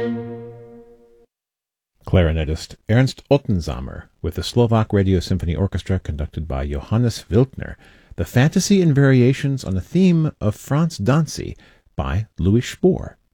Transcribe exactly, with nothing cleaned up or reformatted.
Clarinetist Ernst Ottensamer with the Slovak Radio Symphony Orchestra conducted by Johannes Wilkner, the fantasy and variations on the theme of Franz Dancy by Louis Spohr.